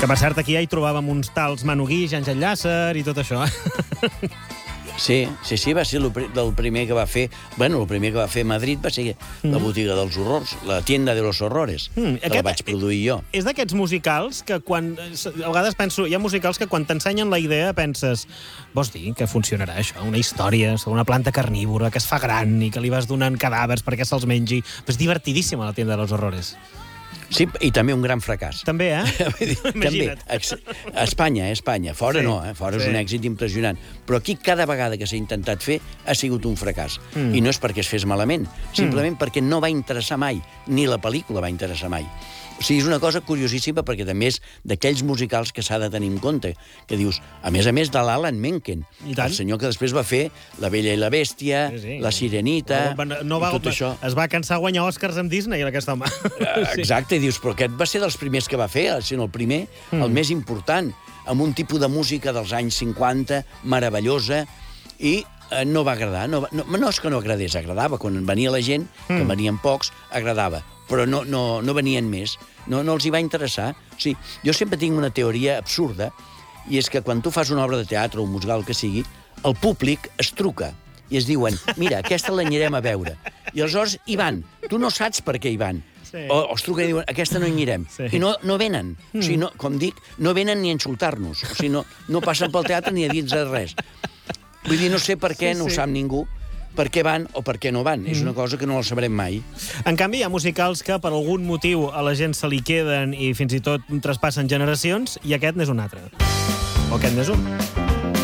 Que, per cert, aquí ja hi trobàvem uns tals Manu Guix, Àngel Llàcer i tot això. Sí, va ser el primer que va fer... Bueno, el primer que va fer a Madrid va ser la botiga dels horrors, la tienda de los horrores, que la vaig produir jo. És d'aquests musicals que quan... A vegades penso... Hi ha musicals que quan t'ensenyen la idea penses, vols dir que funcionarà això? Una història sobre una planta carnívora que es fa gran i que li vas donant cadàvers perquè se'ls mengi. Però és divertidíssima la tienda de los horrores. Sí, i també un gran fracàs. També, Imagina't. A Espanya. Fora no, fora és un èxit impressionant. Però aquí cada vegada que s'ha intentat fer ha sigut un fracàs. I no és perquè es fes malament, simplement perquè no va interessar mai, ni la pel·lícula va interessar mai. O sigui, és una cosa curiosíssima perquè també és d'aquells musicals que s'ha de tenir en compte, que dius, a més de l'Alan Menken, el senyor que després va fer La Bella i la Bèstia, La Sirenita, i tot això. Es va cansar guanyar Oscars amb Disney, aquest home. Exacte, i dius, però aquest va ser dels primers que va fer, sinó el primer, el més important, amb un tipus de música dels anys 50, meravellosa, i no va agradar. No és que no agradés, agradava. Quan venia la gent, que venien pocs, agradava. Però no venien més. No els hi va interessar. O sigui, jo sempre tinc una teoria absurda, i és que quan tu fas una obra de teatre o un musical que sigui, el públic es truca i es diuen, mira, aquesta l'anirem a veure. I aleshores hi van. Tu no saps per què hi van. O els truquen i diuen, aquesta no hi anirem. I no venen. O sigui, com dic, no venen ni a insultar-nos. O sigui, no passen pel teatre ni a dir-nos res. Vull dir, no sé per què, no ho sap ningú, per què van o per què no van. És una cosa que no la sabrem mai. En canvi, hi ha musicals que per algun motiu a la gent se li queden i fins i tot traspassen generacions, i aquest n'és un altre. O aquest n'és un.